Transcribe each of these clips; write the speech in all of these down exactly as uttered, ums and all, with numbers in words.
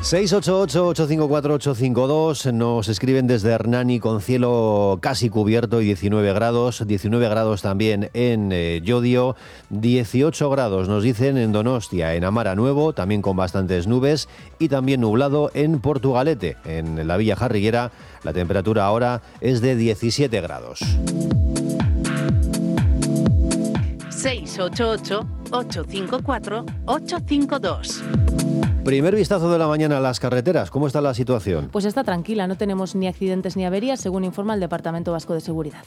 seis ocho ocho, ocho cinco cuatro, ocho cinco dos. Nos escriben desde Hernani con cielo casi cubierto y diecinueve grados. diecinueve grados también en eh, Llodio. dieciocho grados nos dicen en Donostia, en Amara Nuevo, también con bastantes nubes. Y también nublado en Portugalete, en la Villa Jarriguera. La temperatura ahora es de diecisiete grados. seis ocho ocho, ocho cinco cuatro, ocho cinco dos. Primer vistazo de la mañana a las carreteras. ¿Cómo está la situación? Pues está tranquila, no tenemos ni accidentes ni averías, según informa el Departamento Vasco de Seguridad.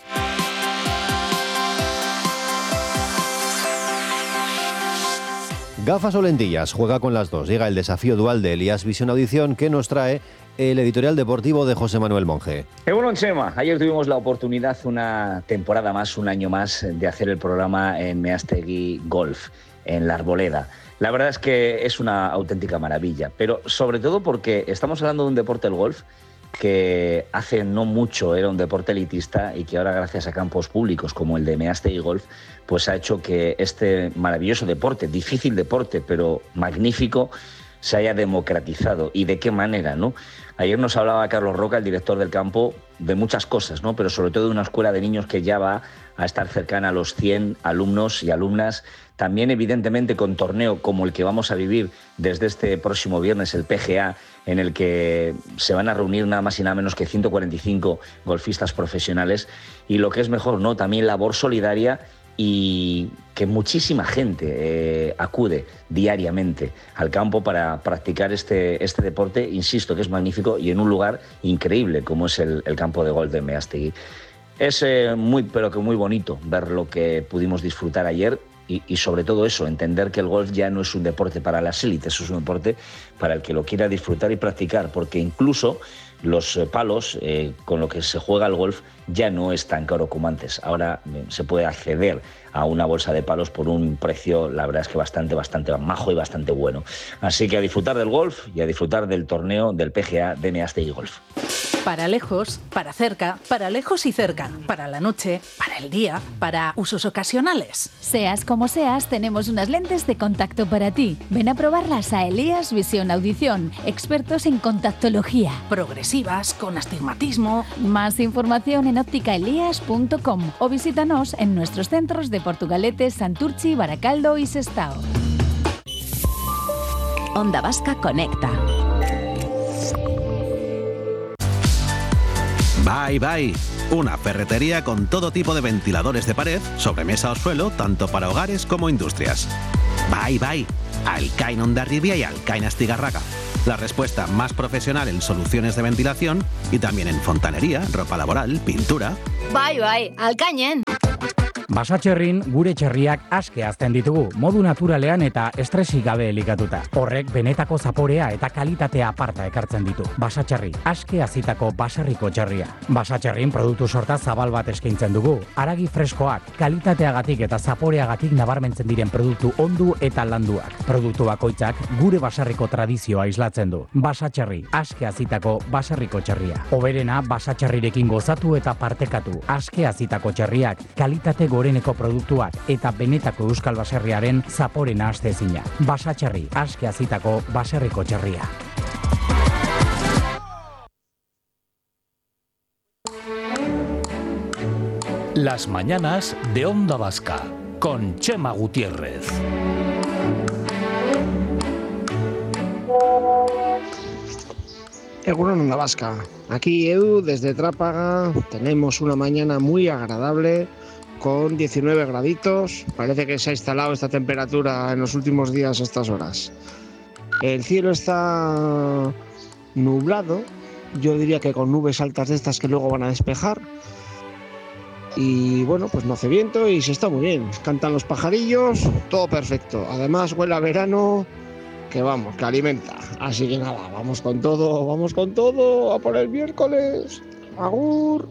Gafas o lentillas, juega con las dos. Llega el desafío dual de Elías Visión Audición, que nos trae el editorial deportivo de José Manuel Monge. Eh, bueno, Chema, ayer tuvimos la oportunidad, una temporada más, un año más, de hacer el programa en Meastegui Golf, en La Arboleda. La verdad es que es una auténtica maravilla, pero sobre todo porque estamos hablando de un deporte, el golf, que hace no mucho era un deporte elitista y que ahora, gracias a campos públicos como el de Meastegui Golf, pues ha hecho que este maravilloso deporte, difícil deporte, pero magnífico, se haya democratizado. ¿Y de qué manera, no? Ayer nos hablaba Carlos Roca, el director del campo, de muchas cosas, ¿no? Pero sobre todo de una escuela de niños que ya va a estar cercana a los cien alumnos y alumnas. También, evidentemente, con torneo como el que vamos a vivir desde este próximo viernes, el P G A, en el que se van a reunir nada más y nada menos que ciento cuarenta y cinco golfistas profesionales. Y lo que es mejor, ¿no? También labor solidaria, y que muchísima gente eh, acude diariamente al campo para practicar este, este deporte, insisto, que es magnífico y en un lugar increíble como es el, el campo de golf de Meastegui. Es eh, muy, pero que muy bonito ver lo que pudimos disfrutar ayer y, y sobre todo eso, entender que el golf ya no es un deporte para las élites, es un deporte para el que lo quiera disfrutar y practicar, porque incluso los palos eh, con lo que se juega el golf ya no es tan caro como antes. Ahora eh, se puede acceder a una bolsa de palos por un precio, la verdad es que bastante, bastante majo y bastante bueno. Así que a disfrutar del golf y a disfrutar del torneo del P G A de Meastegui Golf. Para lejos, para cerca, para lejos y cerca, para la noche, para el día, para usos ocasionales. Seas como seas, tenemos unas lentes de contacto para ti. Ven a probarlas a Elías Visión Audición, expertos en contactología. Progresivas, con astigmatismo. Más información en óptica elías punto com o visítanos en nuestros centros de Portugalete, Santurchi, Baracaldo y Sestao. Onda Vasca Conecta. Bye Bye, una ferretería con todo tipo de ventiladores de pared, sobremesa o suelo, tanto para hogares como industrias. Bye Bye, Alcain Hondarribia y Alcain Astigarraga. La respuesta más profesional en soluciones de ventilación y también en fontanería, ropa laboral, pintura. Bye Bye, Alcainen. Basatxerrin gure txerriak aske hazten ditugu, modu naturalean eta estresik gabe elikatuta. Horrek benetako zaporea eta kalitatea aparta ekartzen ditu. Basatxerri, aske hazitako baserriko txerria. Basatxerrin produktu sorta zabal bat eskaintzen dugu. Haragi freskoak, kalitateagatik eta zaporeagatik nabarmentzen diren produktu ondu eta landuak. Produktu bakoitzak gure baserriko tradizioa islatzen du. Basatxerri, aske hazitako baserriko txerria. Hoberena basatxerrirekin gozatu eta partekatu. Aske hazitako txerriak, kalitate goreneko produktuak eta benetako euskal baserriaren zapore nahastezina. Basatxerri, aske hazitako baserriko txerria. Las mañanas de Onda Vasca con Chema Gutiérrez. Egunon, Onda Vasca. Aquí Edu desde Trápaga. Tenemos una mañana muy agradable con diecinueve graditos. Parece que se ha instalado esta temperatura en los últimos días a estas horas. El cielo está nublado, yo diría que con nubes altas de estas que luego van a despejar. Y bueno, pues no hace viento y se está muy bien. Cantan los pajarillos, todo perfecto. Además huele a verano, que vamos, que alimenta. Así que nada, vamos con todo, vamos con todo, a por el miércoles. Agur.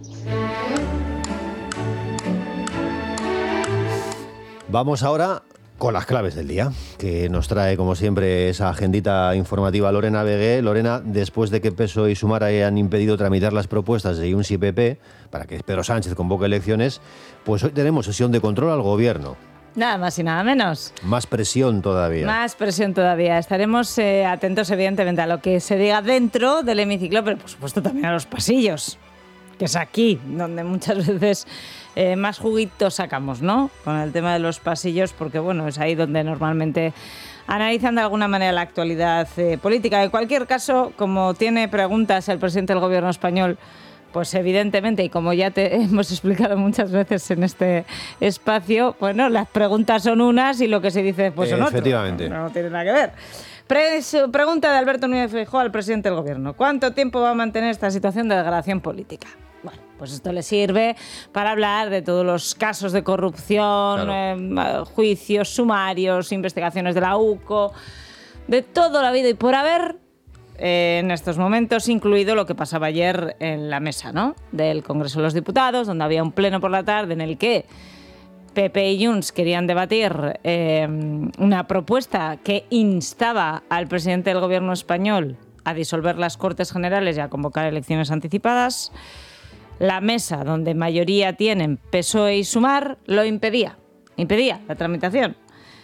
Vamos ahora con las claves del día, que nos trae, como siempre, esa agendita informativa Lorena Vegué. Lorena, después de que P S O E y Sumar hayan impedido tramitar las propuestas de Junts y P P para que Pedro Sánchez convoque elecciones, pues hoy tenemos sesión de control al Gobierno. Nada más y nada menos. Más presión todavía. Más presión todavía. Estaremos eh, atentos, evidentemente, a lo que se diga dentro del hemiciclo, pero por supuesto también a los pasillos, que es aquí donde muchas veces eh, más juguitos sacamos, ¿no? Con el tema de los pasillos, porque bueno, es ahí donde normalmente analizan de alguna manera la actualidad eh, política. En cualquier caso, como tiene preguntas el presidente del gobierno español, pues evidentemente, y como ya te hemos explicado muchas veces en este espacio, bueno, las preguntas son unas y lo que se dice después son otras. Efectivamente. No, no tiene nada que ver. Pre pregunta de Alberto Núñez Feijóo al presidente del gobierno. ¿Cuánto tiempo va a mantener esta situación de degradación política? Bueno, pues esto le sirve para hablar de todos los casos de corrupción, claro. eh, juicios sumarios, investigaciones de la U C O, de todo lo habido y por haber eh, en estos momentos, incluido lo que pasaba ayer en la mesa, ¿no?, del Congreso de los Diputados, donde había un pleno por la tarde en el que P P y Junts querían debatir eh, una propuesta que instaba al presidente del gobierno español a disolver las Cortes Generales y a convocar elecciones anticipadas. La mesa, donde mayoría tienen P S O E y Sumar, lo impedía, impedía la tramitación.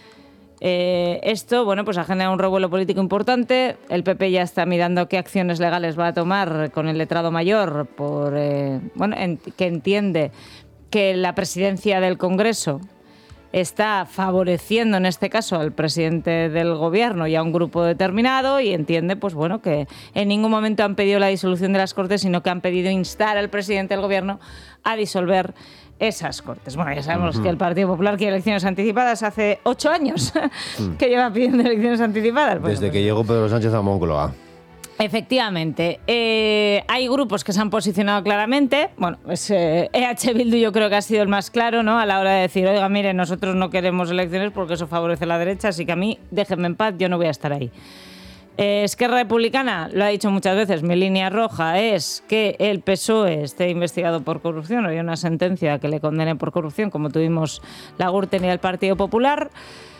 Eh, esto, bueno, pues ha generado un revuelo político importante. El P P ya está mirando qué acciones legales va a tomar con el letrado mayor, por, eh, bueno, en, que entiende que la presidencia del Congreso está favoreciendo en este caso al presidente del gobierno y a un grupo determinado, y entiende, pues bueno, que en ningún momento han pedido la disolución de las Cortes, sino que han pedido instar al presidente del gobierno a disolver esas Cortes. Bueno, ya sabemos uh-huh. que el Partido Popular quiere elecciones anticipadas hace ocho años uh-huh. que lleva pidiendo elecciones anticipadas. Bueno, Desde pues, que llegó Pedro Sánchez a Moncloa. Efectivamente. Eh, hay grupos que se han posicionado claramente. Bueno, pues, eh, E H Bildu yo creo que ha sido el más claro, ¿no?, a la hora de decir, oiga, mire, nosotros no queremos elecciones porque eso favorece a la derecha, así que a mí déjenme en paz, yo no voy a estar ahí. Eh, Esquerra Republicana lo ha dicho muchas veces, mi línea roja es que el P S O E esté investigado por corrupción, o hay una sentencia que le condene por corrupción, como tuvimos la Gürtel y el Partido Popular.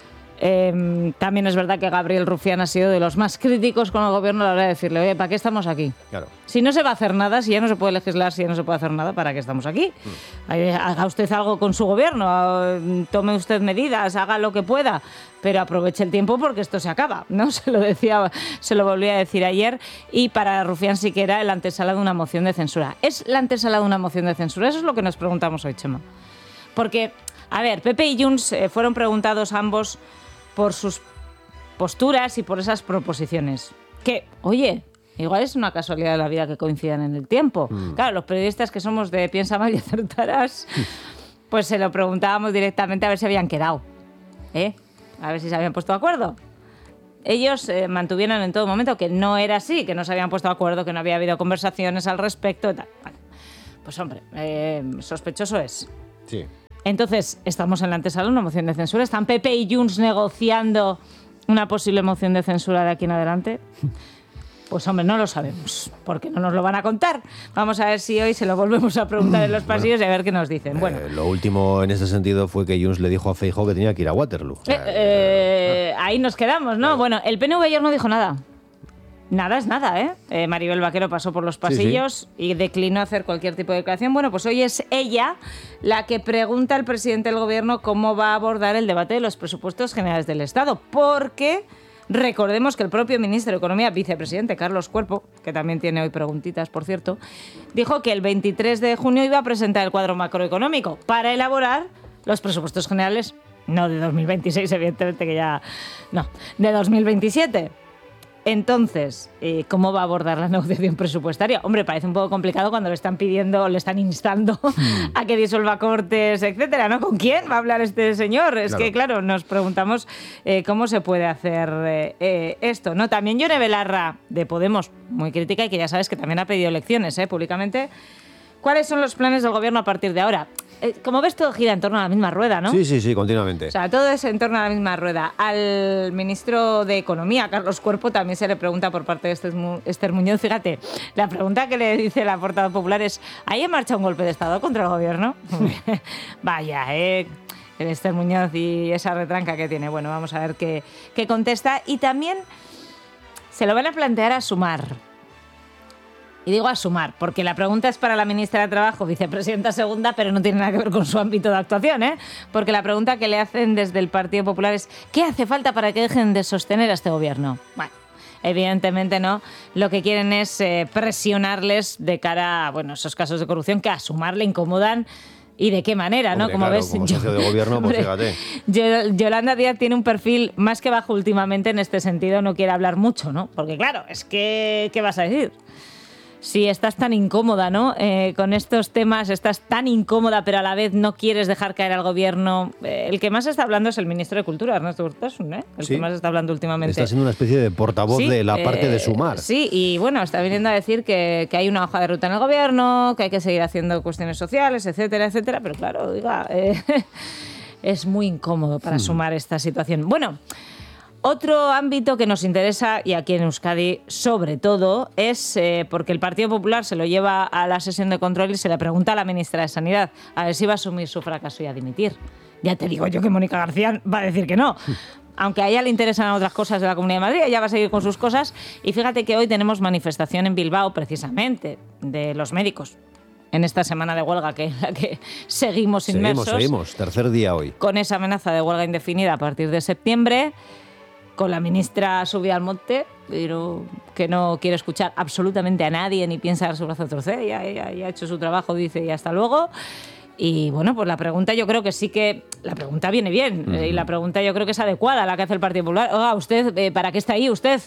Eh, también es verdad que Gabriel Rufián ha sido de los más críticos con el gobierno a la hora de decirle, oye, ¿para qué estamos aquí? Claro. Si no se va a hacer nada, si ya no se puede legislar, si ya no se puede hacer nada, ¿para qué estamos aquí? Mm. Haga usted algo con su gobierno, tome usted medidas, haga lo que pueda, pero aproveche el tiempo porque esto se acaba, ¿no? Se lo decía, se lo volví a decir ayer, y para Rufián sí que era el antesala de una moción de censura. ¿Es la antesala de una moción de censura? Eso es lo que nos preguntamos hoy, Chema. Porque, a ver, P P y Junts eh, fueron preguntados ambos por sus posturas y por esas proposiciones. Que, oye, igual es una casualidad de la vida que coincidan en el tiempo. Mm. Claro, los periodistas que somos de piensa mal y acertarás, pues se lo preguntábamos directamente a ver si habían quedado, ¿eh? A ver si se habían puesto de acuerdo. Ellos eh, mantuvieron en todo momento que no era así, que no se habían puesto de acuerdo, que no había habido conversaciones al respecto. Tal. Bueno, pues hombre, eh, sospechoso es. Sí. Entonces, estamos en la antesala de una moción de censura. ¿Están P P y Junts negociando una posible moción de censura de aquí en adelante? Pues hombre, no lo sabemos, porque no nos lo van a contar. Vamos a ver si hoy se lo volvemos a preguntar en los pasillos, bueno, y a ver qué nos dicen. Bueno, eh, lo último en ese sentido fue que Junts le dijo a Feijóo que tenía que ir a Waterloo. Eh, eh, ahí nos quedamos, ¿no? Claro. Bueno, el P N V ayer no dijo nada. Nada es nada, ¿eh? eh Maribel Vaquero pasó por los pasillos sí, sí. y declinó hacer cualquier tipo de declaración. Bueno, pues hoy es ella la que pregunta al presidente del gobierno cómo va a abordar el debate de los presupuestos generales del Estado, porque recordemos que el propio ministro de Economía, vicepresidente Carlos Cuerpo, que también tiene hoy preguntitas, por cierto, dijo que el veintitrés de junio iba a presentar el cuadro macroeconómico para elaborar los presupuestos generales, no de dos mil veintiséis, evidentemente, que ya... no, de dos mil veintisiete. Entonces, eh, ¿cómo va a abordar la negociación presupuestaria? Hombre, parece un poco complicado cuando le están pidiendo, le están instando hmm. a que disuelva Cortes, etcétera, ¿no? ¿Con quién va a hablar este señor? Es claro. que, claro, nos preguntamos eh, cómo se puede hacer eh, eh, esto, ¿no? También Yone Belarra, de Podemos, muy crítica, y que ya sabes que también ha pedido elecciones, ¿eh? públicamente. ¿Cuáles son los planes del gobierno a partir de ahora? Eh, como ves, todo gira en torno a la misma rueda, ¿no? Sí, sí, sí, continuamente. O sea, todo es en torno a la misma rueda. Al ministro de Economía, Carlos Cuerpo, también se le pregunta por parte de Esther Muñoz. Fíjate, la pregunta que le dice la portavoz popular es, ¿hay en marcha un golpe de Estado contra el gobierno? Vaya, ¿eh? El Esther Muñoz y esa retranca que tiene. Bueno, vamos a ver qué, qué contesta. Y también se lo van a plantear a Sumar. Y digo a sumar, porque la pregunta es para la ministra de Trabajo, vicepresidenta segunda, pero no tiene nada que ver con su ámbito de actuación, ¿eh? Porque la pregunta que le hacen desde el Partido Popular es ¿qué hace falta para que dejen de sostener a este gobierno? Bueno, evidentemente no. Lo que quieren es eh, presionarles de cara a bueno, esos casos de corrupción que a sumar le incomodan. ¿Y de qué manera, Hombre, no? Como claro, ves, como yo, socio de gobierno, pues fíjate. Yolanda Díaz tiene un perfil más que bajo últimamente en este sentido, no quiere hablar mucho, ¿no? Porque claro, es que, ¿qué vas a decir? Si estás tan incómoda, ¿no? Eh, con estos temas, estás tan incómoda, pero a la vez no quieres dejar caer al gobierno. Eh, el que más está hablando es el ministro de Cultura, Ernesto Urtasun, ¿eh? El sí. que más está hablando últimamente. Está siendo una especie de portavoz sí, de la eh, parte de Sumar. Sí, y bueno, está viniendo a decir que, que hay una hoja de ruta en el gobierno, que hay que seguir haciendo cuestiones sociales, etcétera, etcétera. Pero claro, diga, eh, es muy incómodo para hmm. Sumar esta situación. Bueno. Otro ámbito que nos interesa, y aquí en Euskadi sobre todo, es eh, porque el Partido Popular se lo lleva a la sesión de control y se le pregunta a la ministra de Sanidad a ver si va a asumir su fracaso y a dimitir. Ya te digo yo que Mónica García va a decir que no. Aunque a ella le interesan otras cosas de la Comunidad de Madrid, ella va a seguir con sus cosas. Y fíjate que hoy tenemos manifestación en Bilbao, precisamente, de los médicos. En esta semana de huelga que en la que seguimos inmersos. Seguimos, seguimos. Tercer día hoy. Con esa amenaza de huelga indefinida a partir de septiembre. Con la ministra subida al monte, pero que no quiere escuchar absolutamente a nadie ni piensa dar su brazo a torcer. Ya, ya, ya ha hecho su trabajo, dice, y hasta luego. Y bueno, pues la pregunta yo creo que sí que... La pregunta viene bien. Uh-huh. eh, y la pregunta yo creo que es adecuada, la que hace el Partido Popular. Oiga, usted, eh, ¿para qué está ahí usted?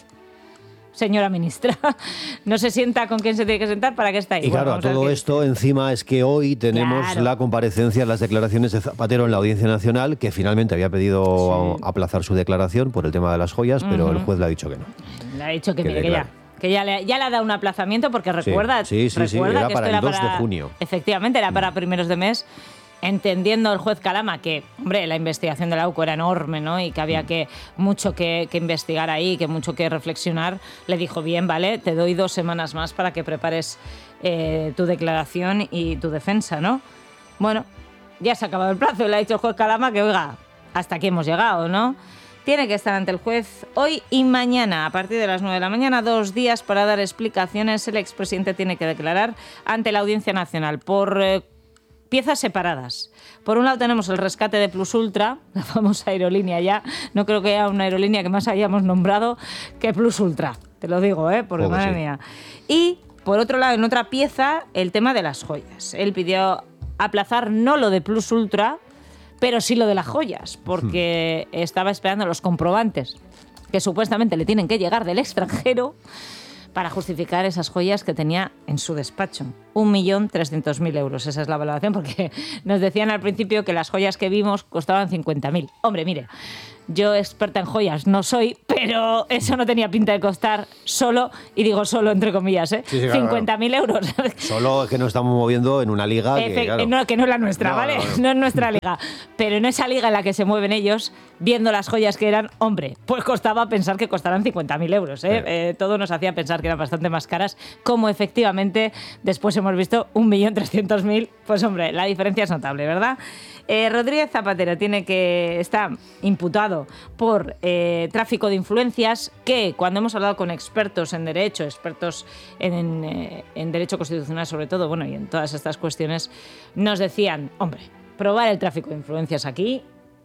Señora ministra, no se sienta con quien se tiene que sentar, ¿para qué está ahí? Y claro, bueno, a todo esto encima es que hoy tenemos claro. la comparecencia, las declaraciones de Zapatero en la Audiencia Nacional, que finalmente había pedido sí. aplazar su declaración por el tema de las joyas, pero uh-huh. el juez le ha dicho que no. Le ha dicho que, que, mire, que ya... Que ya le, ya le ha dado un aplazamiento porque recuerda, sí, sí, sí, recuerda sí, era que para esto el era dos para, de junio. Efectivamente, era para primeros de mes. Entendiendo el juez Calama que, hombre, la investigación de la U C O era enorme, ¿no? Y que había que mucho que, que investigar ahí, que mucho que reflexionar, le dijo, bien, vale, te doy dos semanas más para que prepares eh, tu declaración y tu defensa, ¿no? Bueno, ya se ha acabado el plazo, le ha dicho el juez Calama que, oiga, hasta aquí hemos llegado, ¿no? Tiene que estar ante el juez hoy y mañana, a partir de las nueve de la mañana, dos días para dar explicaciones. El expresidente tiene que declarar ante la Audiencia Nacional por... Eh, piezas separadas. Por un lado tenemos el rescate de Plus Ultra, la famosa aerolínea ya. No creo que haya una aerolínea que más hayamos nombrado que Plus Ultra. Te lo digo, ¿eh? Porque, madre sí. mía. Y, por otro lado, en otra pieza, el tema de las joyas. Él pidió aplazar no lo de Plus Ultra, pero sí lo de las joyas, porque hmm. estaba esperando los comprobantes que supuestamente le tienen que llegar del extranjero para justificar esas joyas que tenía en su despacho. un millón trescientos mil euros, esa es la valoración, porque nos decían al principio que las joyas que vimos costaban cincuenta mil. Hombre, mire, yo experta en joyas no soy, pero eso no tenía pinta de costar solo, y digo solo entre comillas, ¿eh? Sí, sí, claro, cincuenta mil euros. Solo es que nos estamos moviendo en una liga que, Efe- claro. no, que no es la nuestra, no, ¿vale? No, no. no es nuestra liga. Pero en esa liga en la que se mueven ellos, viendo las joyas que eran, hombre, pues costaba pensar que costaran cincuenta mil euros, ¿eh? Sí. Eh, todo nos hacía pensar que eran bastante más caras, como efectivamente después hemos visto un millón trescientos mil, pues hombre, la diferencia es notable, ¿verdad? Eh, Rodríguez Zapatero tiene que está imputado por eh, tráfico de influencias, que cuando hemos hablado con expertos en derecho, expertos en, en, eh, en derecho constitucional sobre todo, bueno, y en todas estas cuestiones, nos decían, hombre, probar el tráfico de influencias aquí,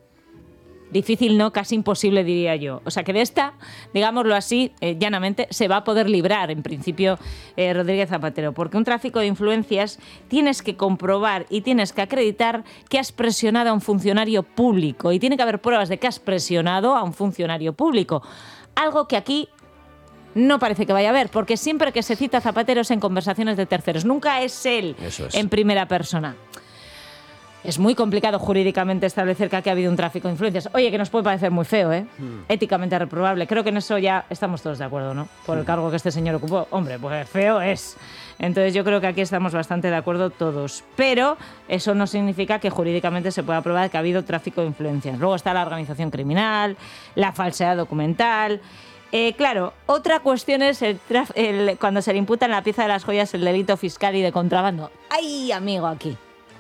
difícil no, casi imposible diría yo. O sea que de esta, digámoslo así, eh, llanamente, se va a poder librar en principio eh, Rodríguez Zapatero, porque un tráfico de influencias tienes que comprobar y tienes que acreditar que has presionado a un funcionario público, y tiene que haber pruebas de que has presionado a un funcionario público, algo que aquí no parece que vaya a haber, porque siempre que se cita a Zapatero es en conversaciones de terceros, nunca es él Eso es. en primera persona. Es muy complicado jurídicamente establecer que aquí ha habido un tráfico de influencias. Oye, que nos puede parecer muy feo, ¿eh? Mm. Éticamente reprobable. Creo que en eso ya estamos todos de acuerdo, ¿no? Por el cargo que este señor ocupó. Hombre, pues feo es. Entonces yo creo que aquí estamos bastante de acuerdo todos. Pero eso no significa que jurídicamente se pueda probar que ha habido tráfico de influencias. Luego está la organización criminal, la falsedad documental. Eh, claro, otra cuestión es el traf- el, cuando se le imputa en la pieza de las joyas el delito fiscal y de contrabando. ¡Ay, amigo, aquí!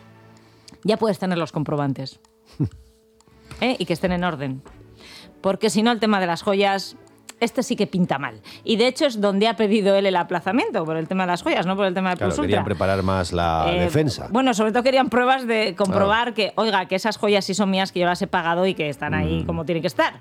Ya puedes tener los comprobantes. ¿Eh? Y que estén en orden. Porque si no, el tema de las joyas este sí que pinta mal. Y de hecho es donde ha pedido él el aplazamiento, por el tema de las joyas, no por el tema de Claro, Plus Ultra. querían preparar más la Eh, defensa. Bueno, sobre todo querían pruebas de comprobar que, oiga, que esas joyas sí son mías, que yo las he pagado y que están ahí Mm. como tienen que estar.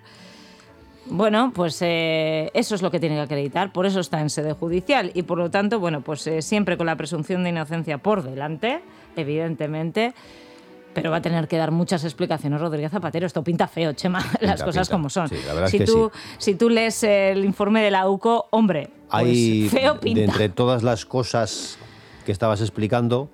Bueno, pues eh, eso es lo que tiene que acreditar, por eso está en sede judicial y por lo tanto, bueno, pues eh, siempre con la presunción de inocencia por delante, evidentemente, pero va a tener que dar muchas explicaciones Rodríguez Zapatero. Esto pinta feo, Chema, Pinta, las cosas pinta. como son. Sí, la verdad si, es que tú, sí. si tú lees el informe de la U C O, hombre, pues Hay, feo pinta. de entre todas las cosas que estabas explicando,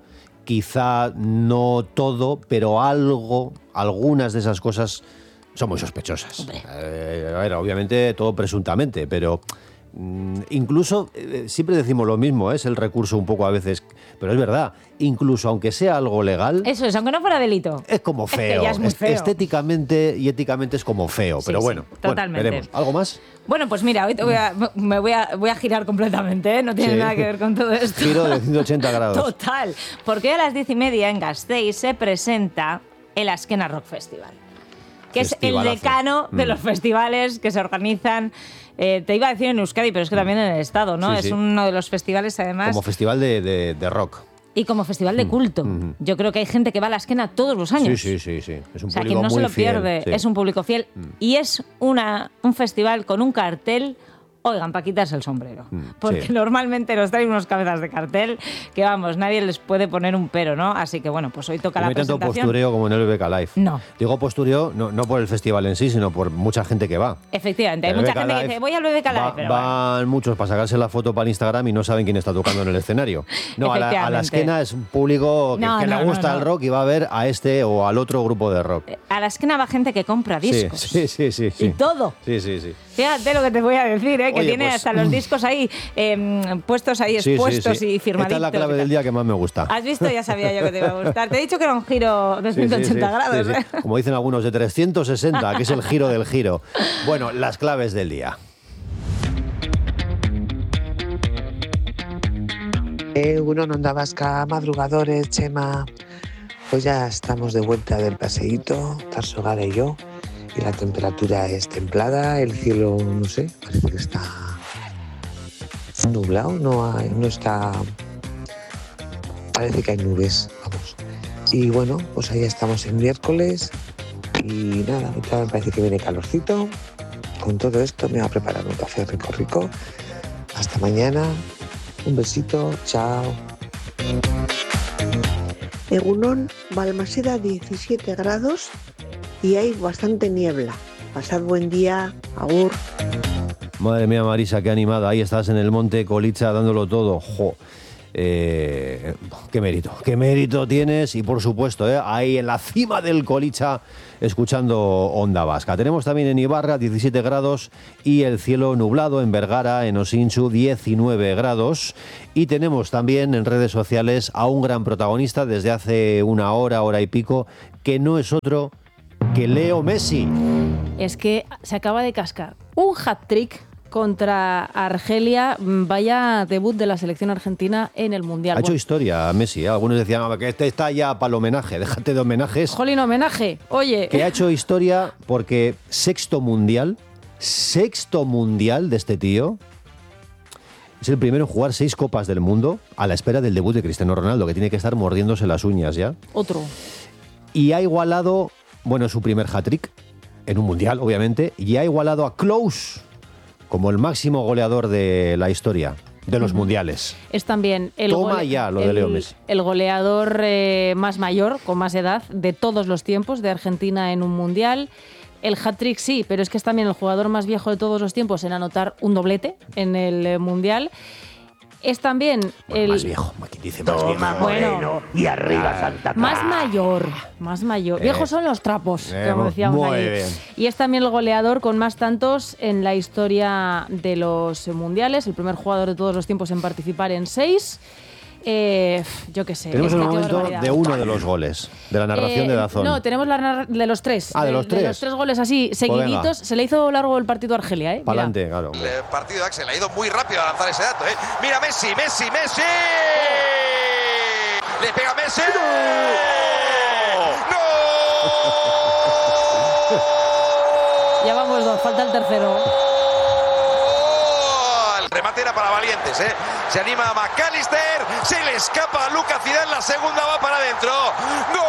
quizá no todo, pero algo, algunas de esas cosas son muy sospechosas. Eh, a ver, obviamente todo presuntamente, pero mm, incluso, eh, siempre decimos lo mismo, ¿eh? Es el recurso un poco a veces, pero es verdad, incluso aunque sea algo legal, Eso es, aunque no fuera delito. es como Es que feo. ya es muy Es- feo. Estéticamente y éticamente es como feo, Sí, pero sí, bueno, totalmente. bueno, veremos. ¿Algo más? Bueno, pues mira, hoy te voy a, me voy a, voy a girar completamente, ¿eh? No tiene Sí. nada que ver con todo esto. Giro de ciento ochenta grados. Total, porque hoy a las diez y media en Gasteiz se presenta el Azkena Rock Festival, que es el Festivalazo. decano de Mm. los festivales que se organizan, eh, te iba a decir en Euskadi, pero es que también en el Estado, ¿no? Sí, es sí. uno de los festivales, además, Como festival de, de- de rock. y como festival de culto. Mm. Yo creo que hay gente que va a la Azkena todos los años. Sí, sí, sí, sí. Es un O sea, público quien no se muy lo fiel, pierde sí. es un público fiel. Y es una, un festival con un cartel, oigan, para quitarse el sombrero. Porque sí. normalmente nos traen unos cabezas de cartel que, vamos, nadie les puede poner un pero, ¿no? Así que, bueno, pues hoy toca No la hay tanto presentación. postureo como en el B B K Live. No. Digo postureo no, no por el festival en sí, sino por mucha gente que va. Efectivamente, hay El mucha B B K gente que Live dice, voy al B B K Live, Va- pero bueno. van muchos para sacarse la foto para el Instagram y no saben quién está tocando en el escenario. No, a la, a la Efectivamente. esquena es un público que, No, que no, le no, gusta no. el rock y va a ver a este o al otro grupo de rock. A la esquina va gente que compra Sí, discos. sí, sí, sí, sí. Y todo. Sí, sí, sí. Fíjate lo que te voy a decir, ¿eh? que Oye, tiene pues- hasta los discos ahí eh, puestos ahí Sí, sí, expuestos sí. y firmaditos. Esta es la clave y tal. del día que más me gusta. ¿Has visto? Ya sabía yo que te iba a gustar. Te he dicho que era un giro de Sí, sí, ciento ochenta sí, grados. sí, sí. ¿eh? Como dicen algunos, de trescientos sesenta, que es el giro del giro. Bueno, las claves del día. Egunon, Onda Vasca, madrugadores, Chema. Pues ya estamos de vuelta del paseíto, Tarsogada y yo. Y la temperatura es templada, el cielo, no sé, parece que está nublado, no, hay- no está... Parece que hay nubes, vamos. Y bueno, pues ahí estamos en miércoles. Y nada, ahorita me parece que viene calorcito. Con todo esto me voy a preparar un café rico, rico. Hasta mañana. Un besito, chao. Egunon, Balmaseda diecisiete grados y hay bastante niebla. Pasad buen día, agur. Madre mía, Marisa, qué animada. Ahí estás en el monte Colicha dándolo todo. Jo. Eh, qué mérito, qué mérito tienes y por supuesto, eh, ahí en la cima del Colicha escuchando Onda Vasca. Tenemos también en Ibarra diecisiete grados y el cielo nublado, en Vergara, en Osinchu diecinueve grados, y tenemos también en redes sociales a un gran protagonista desde hace una hora, hora y pico, que no es otro que Leo Messi. Es que se acaba de cascar un hat-trick contra Argelia. Vaya debut de la selección argentina en el Mundial. Ha hecho historia Messi, ¿eh? Algunos decían "Ah, que este está ya para el homenaje, déjate de homenajes. Jolín, homenaje. Oye. Que ha hecho historia porque sexto mundial, sexto mundial de este tío. Es el primero en jugar seis copas del mundo a la espera del debut de Cristiano Ronaldo, que tiene que estar mordiéndose las uñas ya. Otro. Y ha igualado, bueno, su primer hat-trick en un mundial, obviamente, y ha igualado a Klose como el máximo goleador de la historia de los mundiales. Es también el, Toma gole- ya lo de el- Leo Messi. el goleador eh, más mayor, con más edad, de todos los tiempos de Argentina en un mundial. El hat-trick sí, pero es que es también el jugador más viejo de todos los tiempos en anotar un doblete en el eh, mundial. Es también el Más viejo, aquí dice más viejo. Bueno, y arriba Santa más mayor, más mayor. Eh, Viejos son los trapos, eh, como decíamos muy allí. bien. Y es también el goleador con más tantos en la historia de los mundiales, el primer jugador de todos los tiempos en participar en seis. Eh, yo qué sé. Tenemos es el que qué momento barbaridad. de uno de los goles, de la narración Eh, de Dazón. No, tenemos la narra- de los tres. Ah, de los tres. De los tres goles así, seguiditos. venga. Se le hizo largo el partido a Argelia, ¿eh? Mira. Pa'lante, claro. El partido de Axel ha ido muy rápido a lanzar ese dato, ¿eh? Mira Messi, Messi, Messi. Le pega Messi. Ya vamos dos, falta el tercero. patera para valientes, ¿eh? Se anima a McAllister, se le escapa a Lucas Zidane, la segunda va para adentro. ¡Gol!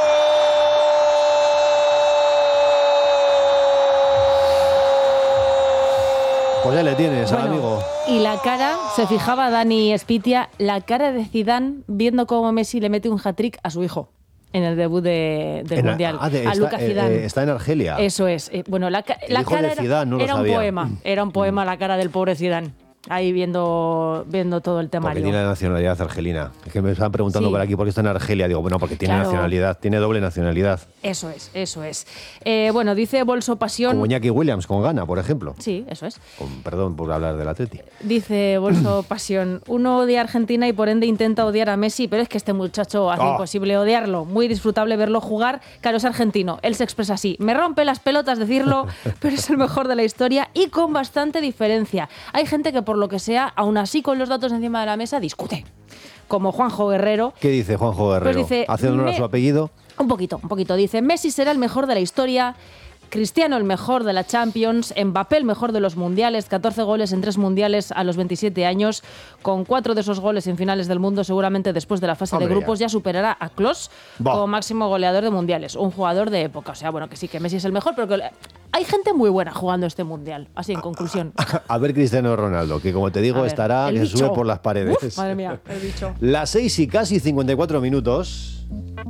Pues ya le tienes, Bueno, amigo. Y la cara, se fijaba Dani Espitia, la cara de Zidane viendo cómo Messi le mete un hat-trick a su hijo en el debut de, del En- Mundial, ah, de- a está, Lucas Zidane. eh, está en Argelia. Eso es. Eh, bueno, la, ca- El la hijo cara de era, Zidane, no lo era un sabía. poema, era un poema la cara del pobre Zidane. Ahí viendo, viendo todo el Porque temario. tiene la nacionalidad argelina. Es que me están preguntando Sí. por aquí por qué está en Argelia. Digo, bueno, porque tiene Claro. nacionalidad, tiene doble nacionalidad. Eso es, eso es. Eh, bueno, dice Bolso Pasión. Como Iñaki Williams con Ghana, por ejemplo. Sí, eso es. Con, perdón por hablar del Atleti. Dice Bolso Pasión, uno odia a Argentina y por ende intenta odiar a Messi, pero es que este muchacho hace Oh. imposible odiarlo. Muy disfrutable verlo jugar. Claro, es argentino. Él se expresa así. Me rompe las pelotas decirlo, pero es el mejor de la historia y con bastante diferencia. Hay gente que por lo que sea, aún así con los datos encima de la mesa, discute. Como Juanjo Guerrero. ¿Qué dice Juanjo Guerrero? Pues dice, ¿Hace honor me- a su apellido? Un poquito, un poquito. Dice, Messi será el mejor de la historia, Cristiano el mejor de la Champions, Mbappé el mejor de los mundiales, catorce goles en tres mundiales a los veintisiete años, con cuatro de esos goles en finales del mundo, seguramente después de la fase Hombre, de grupos ya. ya superará a Klose Bah. como máximo goleador de mundiales, un jugador de época. O sea, bueno, que sí, que Messi es el mejor, pero que le- hay gente muy buena jugando este mundial. Así, en conclusión. A ver Cristiano Ronaldo, que como te digo, A ver, estará el que bicho. sube por las paredes. Uf, madre mía, el bicho. Las seis y casi cincuenta y cuatro minutos.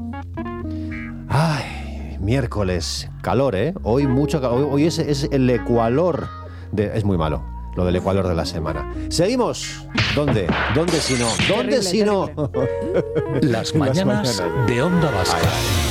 Ay, miércoles. Calor, ¿eh? Hoy mucho calor. Hoy, hoy es, es el ecuador. De, es muy malo, lo del ecuador de la semana. Seguimos. ¿Dónde? ¿Dónde si no? ¿Dónde Terrible, si no? Las mañanas de Onda Vasca.